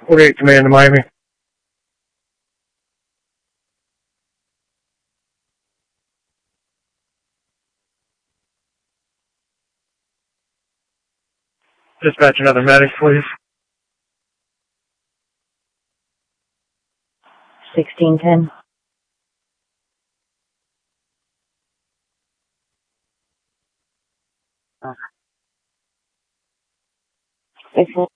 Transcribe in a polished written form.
48 Command to Miami. Dispatch another medic, please. 1610. Okay.